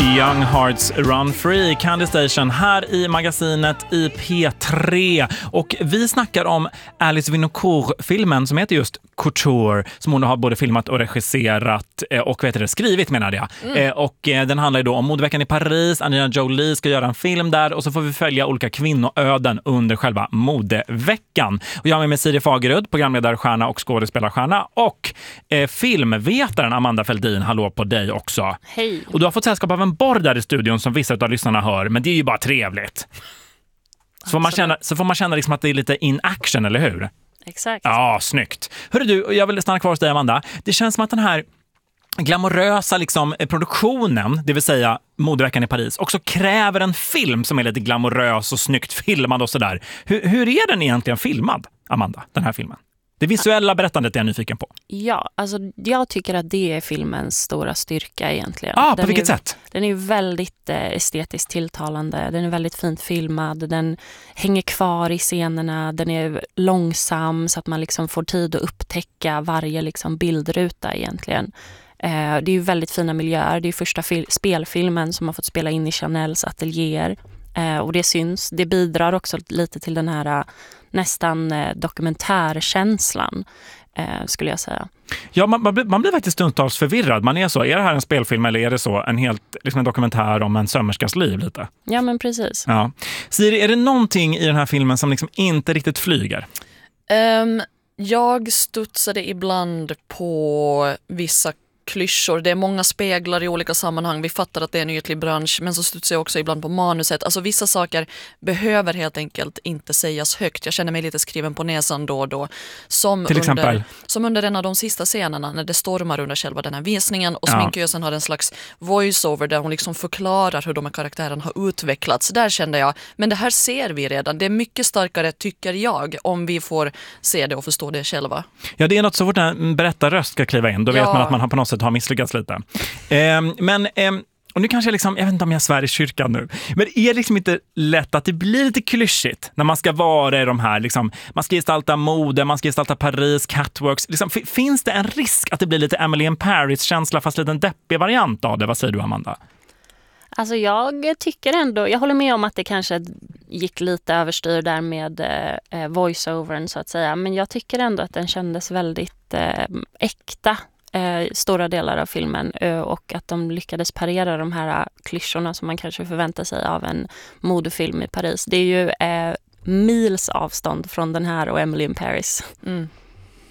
Young Hearts Run Free, Candy Station, här i magasinet i P3. Och vi snackar om Alice Winocour-filmen som heter just Couture, som hon har både filmat och regisserat och skrivit, menar jag. Och den handlar ju då om modeveckan i Paris. Angelina Jolie ska göra en film där och så får vi följa olika kvinnoöden under själva modeveckan. Och jag är med Siri Fagerud, programledarstjärna och skådespelarstjärna, och filmvetaren Amanda Feldin. Hallå på dig också. Hej. Och du har fått sällskap av en borr där i studion som vissa av lyssnarna hör, men det är ju bara trevligt. Så får man känna liksom att det är lite in action, eller hur? Exakt. Ja, snyggt. Hörru du, jag vill stanna kvar hos dig, Amanda. Det känns som att den här glamorösa produktionen, det vill säga modeveckan i Paris, också kräver en film som är lite glamorös och snyggt filmad och sådär. Hur är den egentligen filmad, Amanda, den här filmen? Det visuella berättandet är jag nyfiken på. Ja, alltså jag tycker att det är filmens stora styrka egentligen. På vilket sätt? Den är väldigt estetiskt tilltalande. Den är väldigt fint filmad. Den hänger kvar i scenerna. Den är långsam så att man liksom får tid att upptäcka varje bildruta egentligen. Det är ju väldigt fina miljöer. Det är första spelfilmen som har fått spela in i Chanels ateljéer. Och det syns. Det bidrar också lite till den här nästan dokumentärkänslan, skulle jag säga. Ja, man blir faktiskt stundtals förvirrad. Man är så, är det här en spelfilm eller är det så en helt en dokumentär om en sömmerskas liv lite? Ja, men precis. Ja. Siri, är det någonting i den här filmen som inte riktigt flyger? Jag studsade ibland på vissa klyschor. Det är många speglar i olika sammanhang. Vi fattar att det är en ytlig bransch, men så studsar jag också ibland på manuset. Alltså vissa saker behöver helt enkelt inte sägas högt. Jag känner mig lite skriven på näsan då och då. Till exempel? Som under en av de sista scenerna när det stormar under själva den här visningen och sminkösen har en slags voiceover där hon förklarar hur de här karaktärerna har utvecklats. Där kände jag, men det här ser vi redan. Det är mycket starkare, tycker jag, om vi får se det och förstå det själva. Ja, det är något så fort en berättarröst ska kliva in. Då vet man att man har på något sätt har misslyckats lite. Och nu kanske jag vet inte om jag svär i kyrkan nu, men är det inte lätt att det blir lite klyschigt när man ska vara i de här, man ska gestalta mode, man ska gestalta Paris, catwalks. Finns det en risk att det blir lite Emily in Paris-känsla fast lite en deppig variant av det? Vad säger du, Amanda? Alltså jag tycker ändå, jag håller med om att det kanske gick lite överstyr där med voiceovern så att säga, men jag tycker ändå att den kändes väldigt äkta. Stora delar av filmen och att de lyckades parera de här klyschorna som man kanske förväntar sig av en modefilm i Paris. Det är ju mils avstånd från den här och Emily in Paris.